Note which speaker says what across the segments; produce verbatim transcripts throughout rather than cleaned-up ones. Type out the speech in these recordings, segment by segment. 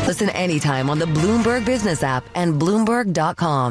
Speaker 1: Listen anytime on the Bloomberg Business app and Bloomberg dot com.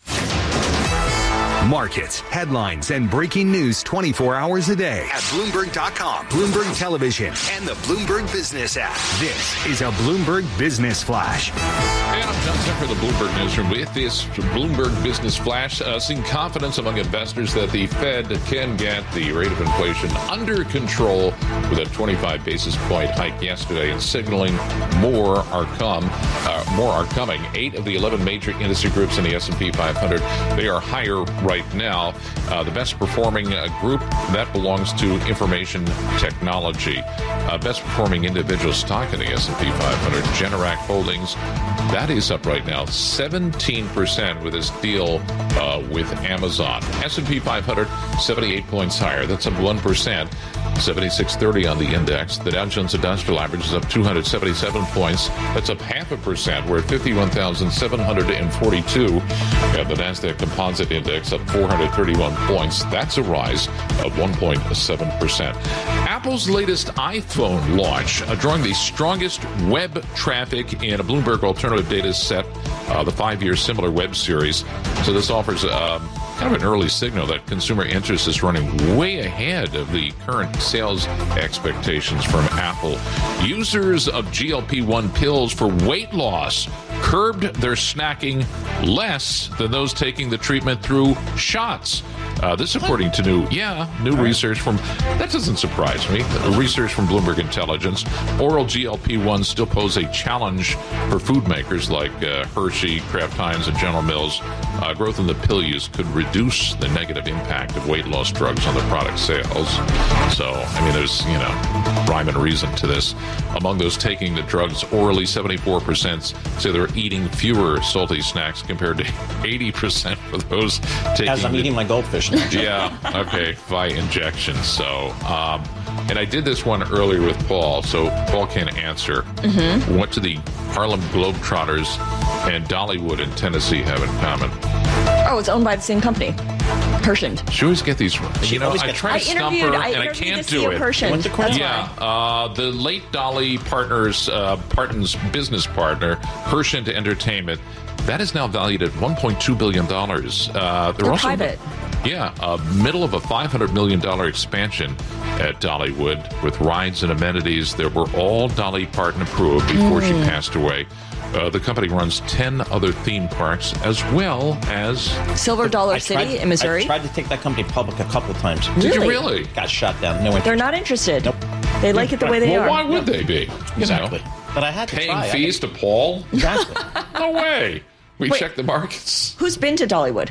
Speaker 2: Markets, headlines, and breaking news twenty-four hours a day at Bloomberg dot com, Bloomberg Television, and the Bloomberg Business app. This is a Bloomberg Business Flash.
Speaker 3: And I'm John Tucker, the Bloomberg Newsroom, with this Bloomberg Business Flash, uh, seeing confidence among investors that the Fed can get the rate of inflation under control with a twenty-five basis point hike yesterday, and signaling more are come, uh, more are coming. Eight of the eleven major industry groups in the S and P five hundred, they are higher right now. Uh, the best performing uh, group, that belongs to information technology. Uh, best performing individual stock in the S and P five hundred, Generac Holdings, that is up right now seventeen percent with this deal uh, with Amazon. S and P five hundred, seventy-eight points higher. That's up one percent. seventy-six thirty on the index. The Dow Jones Industrial Average is up two hundred seventy-seven points. That's up half a percent. We're at fifty-one thousand seven hundred forty-two. And the Nasdaq Composite Index up four hundred thirty-one points. That's a rise of one point seven percent. Apple's latest iPhone launch, uh, drawing the strongest web traffic in a Bloomberg Alternative Data set, uh, the five-year similar web series. So this offers um, kind of an early signal that consumer interest is running way ahead of the current sales expectations from Apple. Users of G L P one pills for weight loss curbed their snacking less than those taking the treatment through shots. Uh, this according to new, yeah, new research from, that doesn't surprise me, research from Bloomberg Intelligence. Oral G L P one still pose a challenge for food makers like uh, Hershey, Kraft Heinz, and General Mills. Uh, growth in the pill use could reduce the negative impact of weight loss drugs on the product sales. So, I mean, there's, you know, rhyme and reason to this. Among those taking the drugs orally, seventy-four percent say they're eating fewer salty snacks compared to eighty percent for those taking...
Speaker 4: As I'm
Speaker 3: the,
Speaker 4: eating my goldfish now.
Speaker 3: Yeah, okay, by injection. So, um, and I did this one earlier with Paul, so Paul can answer. Mm-hmm. What do the Harlem Globetrotters and Dollywood in Tennessee have in common?
Speaker 5: Oh, it's owned by the same company. Hershend.
Speaker 3: She always get these wrong. You know, I try to stump her,
Speaker 5: I
Speaker 3: and I can't do it.
Speaker 5: Hershend. That's
Speaker 3: yeah, uh, the late Dolly Partners, uh, Parton's business partner, Hershend Entertainment, that is now valued at one point two billion dollars. Uh, they're,
Speaker 5: they're
Speaker 3: also
Speaker 5: private.
Speaker 3: Yeah, uh, middle of a five hundred million dollars expansion at Dollywood with rides and amenities that were all Dolly Parton approved before mm. she passed away. Uh, the company runs ten other theme parks as well as...
Speaker 5: Silver Dollar City
Speaker 4: tried,
Speaker 5: in Missouri.
Speaker 4: I tried to take that company public a couple of times.
Speaker 5: Really?
Speaker 3: Did you really?
Speaker 4: Got shot down. No interest.
Speaker 5: They're not interested.
Speaker 4: Nope.
Speaker 5: They like it the way they
Speaker 3: well,
Speaker 5: are.
Speaker 3: why would they be?
Speaker 4: Exactly.
Speaker 3: You know?
Speaker 4: But I had to
Speaker 3: Paying
Speaker 4: try.
Speaker 3: fees to Paul?
Speaker 4: Exactly.
Speaker 3: No way. We
Speaker 5: Wait.
Speaker 3: check the markets.
Speaker 5: Who's been to Dollywood?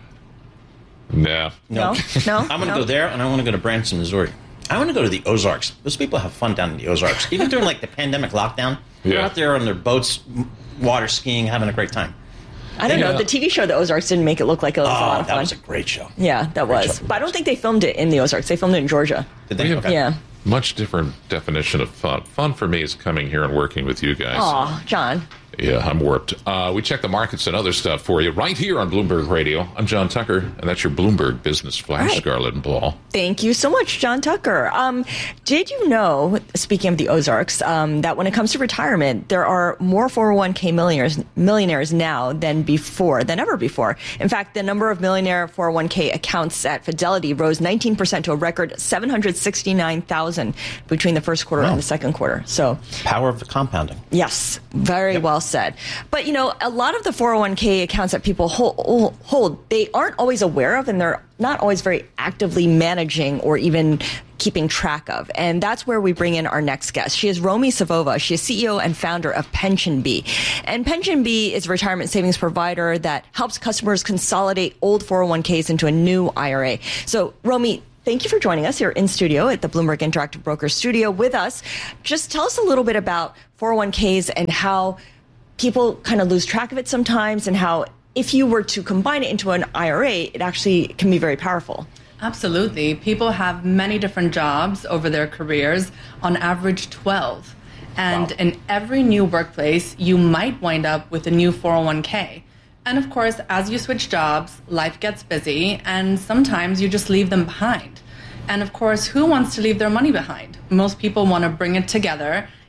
Speaker 3: Nah.
Speaker 5: No. No?
Speaker 4: I'm going to
Speaker 5: no?
Speaker 4: go there, and I want to go to Branson, Missouri. I want to go to the Ozarks. Those people have fun down in the Ozarks. Even during, like, the pandemic lockdown, they're
Speaker 3: Yeah.
Speaker 4: out there on their boats, water skiing, having a great time.
Speaker 5: I don't
Speaker 3: Yeah.
Speaker 5: know. The T V show The Ozarks didn't make it look like it was a lot
Speaker 4: Oh,
Speaker 5: of
Speaker 4: that
Speaker 5: fun.
Speaker 4: was a great show.
Speaker 5: Yeah, that
Speaker 4: Great
Speaker 5: was.
Speaker 4: show.
Speaker 5: But I don't think they filmed it in the Ozarks. They filmed it in Georgia.
Speaker 4: Did they?
Speaker 3: Yeah.
Speaker 4: Okay.
Speaker 5: Yeah.
Speaker 3: Much different definition of fun. Fun for me is coming here and working with you guys.
Speaker 5: Aw, John.
Speaker 3: Yeah, I'm warped. Uh, we check the markets and other stuff for you right here on Bloomberg Radio. I'm John Tucker, and that's your Bloomberg Business Flash,
Speaker 5: Right.
Speaker 3: Scarlett and Paul.
Speaker 5: Thank you so much, John Tucker. Um, did you know, speaking of the Ozarks, um, that when it comes to retirement, there are more four oh one k millionaires, millionaires now than before, than ever before. In fact, the number of millionaire four oh one k accounts at Fidelity rose nineteen percent to a record seven hundred sixty-nine thousand between the first quarter
Speaker 4: Wow.
Speaker 5: and the second quarter. So,
Speaker 4: Power of the compounding.
Speaker 5: yes, very well said. But, you know, a lot of the four oh one k accounts that people hold, hold, they aren't always aware of, and they're not always very actively managing or even keeping track of. And that's where we bring in our next guest. She is Romy Savova. She is C E O and founder of PensionBee. And PensionBee is a retirement savings provider that helps customers consolidate old four oh one k's into a new I R A. So, Romy, thank you for joining us here in studio at the Bloomberg Interactive Brokers studio with us. Just tell us a little bit about four oh one k's and how people kind of lose track of it sometimes, and how if you were to combine it into an I R A, it actually can be very powerful.
Speaker 6: Absolutely. People have many different jobs over their careers, on average twelve. And
Speaker 4: Wow.
Speaker 6: in every new workplace, you might wind up with a new four oh one k. And of course, as you switch jobs, life gets busy, and sometimes you just leave them behind. And of course, who wants to leave their money behind? Most people want to bring it together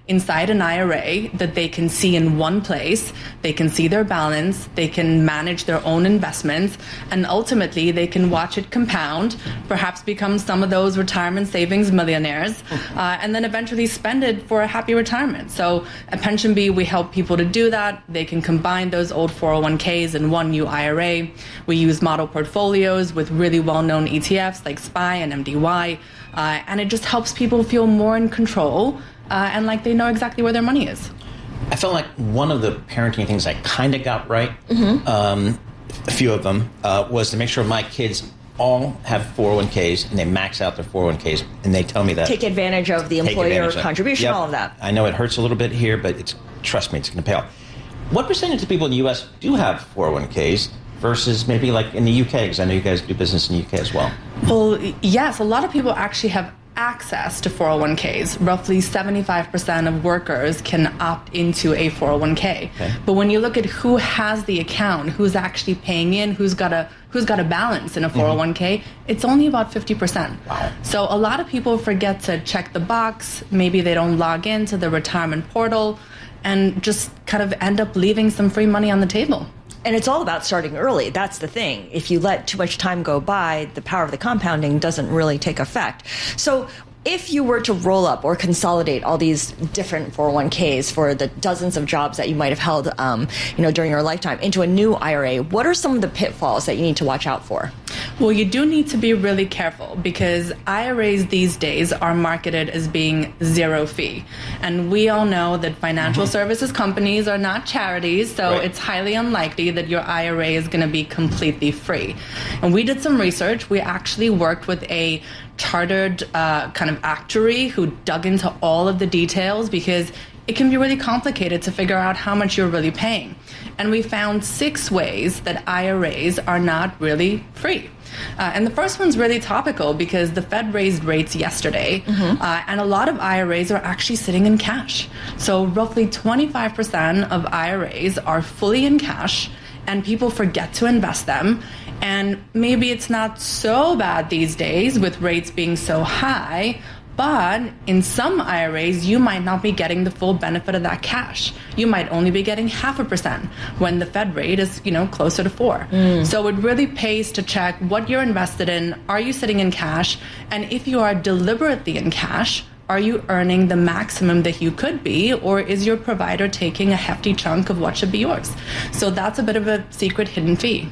Speaker 6: inside an I R A that they can see in one place. They can see their balance, they can manage their own investments, and ultimately they can watch it compound, perhaps become some of those retirement savings millionaires, uh, and then eventually spend it for a happy retirement. So at PensionBee, we help people to do that. They can combine those old four oh one k's in one new I R A. We use model portfolios with really well-known E T Fs like S P Y and M D Y, uh, and it just helps people feel more in control uh, and like they know exactly where their money is.
Speaker 4: I felt like one of the parenting things I kind of got right, mm-hmm. um, a few of them, uh, was to make sure my kids all have four oh one k's and they max out their four oh one k's, and they tell me that.
Speaker 5: Take advantage of the employer contribution,
Speaker 4: yep.
Speaker 5: all of that.
Speaker 4: I know it hurts a little bit here, but it's trust me, it's going to pay off. What percentage of people in the U S do have four oh one k's versus maybe like in the U K? Because I know you guys do business in the U K as well.
Speaker 6: Well, yes, a lot of people actually have access to four oh one k's. Roughly seventy-five percent of workers can opt into a four oh one k. Okay. But when you look at who has the account, who's actually paying in, who's got a who's got a balance in a four oh one k, mm-hmm. it's only about fifty percent.
Speaker 4: Wow.
Speaker 6: So a lot of people forget to check the box. Maybe they don't log into the retirement portal and just kind of end up leaving some free money on the table.
Speaker 5: And it's all about starting early. That's the thing. If you let too much time go by, the power of the compounding doesn't really take effect. So if you were to roll up or consolidate all these different four oh one k's for the dozens of jobs that you might have held um, you know, during your lifetime into a new I R A, what are some of the pitfalls that you need to watch out for?
Speaker 6: Well, you do need to be really careful because I R As these days are marketed as being zero fee. And we all know that financial mm-hmm. services companies are not charities, so right. it's highly unlikely that your I R A is going to be completely free. And we did some research. We actually worked with a chartered uh, kind of actuary who dug into all of the details because it can be really complicated to figure out how much you're really paying. And we found six ways that I R As are not really free. Uh, and the first one's really topical because the Fed raised rates yesterday, mm-hmm. uh, and a lot of I R As are actually sitting in cash. So roughly twenty-five percent of I R As are fully in cash, and people forget to invest them. And maybe it's not so bad these days with rates being so high, but in some I R As, you might not be getting the full benefit of that cash. You might only be getting half a percent when the Fed rate is, you know, closer to four. Mm. So it really pays to check what you're invested in. Are you sitting in cash? And if you are deliberately in cash, are you earning the maximum that you could be, or is your provider taking a hefty chunk of what should be yours? So that's a bit of a secret hidden fee.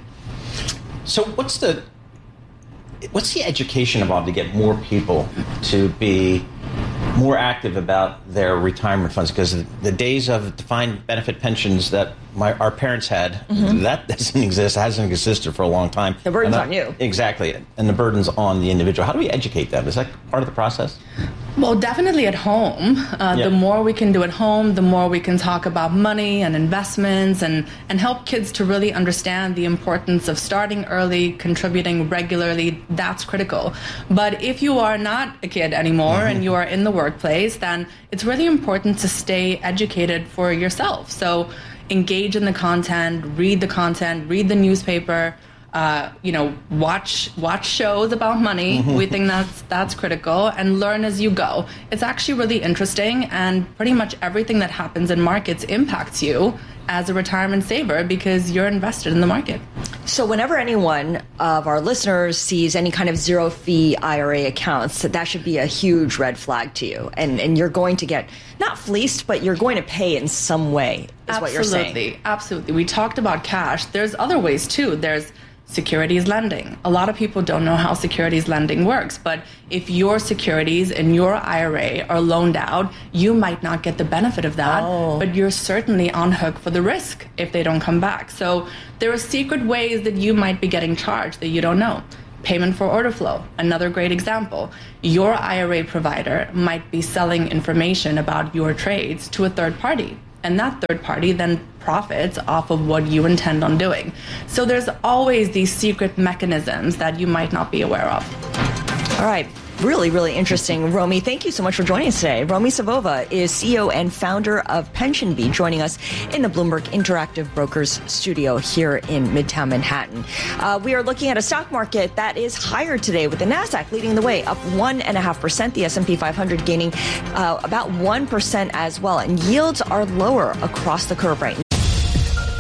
Speaker 4: So what's the what's the education involved to get more people to be more active about their retirement funds? Because the days of defined benefit pensions that my, our parents had, mm-hmm. that doesn't exist, hasn't existed for a long time.
Speaker 5: The burden's
Speaker 4: that,
Speaker 5: on you.
Speaker 4: Exactly. And the burden's on the individual. How do we educate them? Is that part of the process?
Speaker 6: Well, definitely at home. Uh, yeah. The more we can do at home, the more we can talk about money and investments and, and help kids to really understand the importance of starting early, contributing regularly. That's critical. But if you are not a kid anymore mm-hmm. and you are in the workplace, then it's really important to stay educated for yourself. So engage in the content, read the content, read the newspaper, Uh, you know, watch watch shows about money. Mm-hmm. We think that's that's critical, and learn as you go. It's actually really interesting, and pretty much everything that happens in markets impacts you as a retirement saver because you're invested in the market.
Speaker 5: So whenever anyone of our listeners sees any kind of zero fee I R A accounts, that should be a huge red flag to you, and and you're going to get not fleeced, but you're going to pay in some way. Is
Speaker 6: Absolutely.
Speaker 5: What you're saying.
Speaker 6: Absolutely, absolutely. We talked about cash. There's other ways too. There's securities lending. A lot of people don't know how securities lending works, but if your securities in your I R A are loaned out, you might not get the benefit of that, oh. but you're certainly on hook for the risk if they don't come back. So there are secret ways that you might be getting charged that you don't know. Payment for order flow, another great example. Your I R A provider might be selling information about your trades to a third party, and that third party then profits off of what you intend on doing. So there's always these secret mechanisms that you might not be aware of.
Speaker 5: All right. Really, really interesting. Romy, thank you so much for joining us today. Romy Savova is C E O and founder of PensionBee, joining us in the Bloomberg Interactive Brokers studio here in Midtown Manhattan. Uh, we are looking at a stock market that is higher today, with the NASDAQ leading the way, up one point five percent, the S and P five hundred gaining uh, about one percent as well. And yields are lower across the curve right now.